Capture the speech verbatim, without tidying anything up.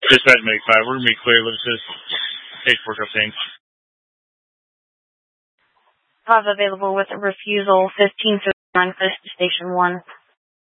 Dispatch Medic five, we're going to be clear. Let's just paperwork up things. Five available with a refusal, fifteen thirty-nine, Station one.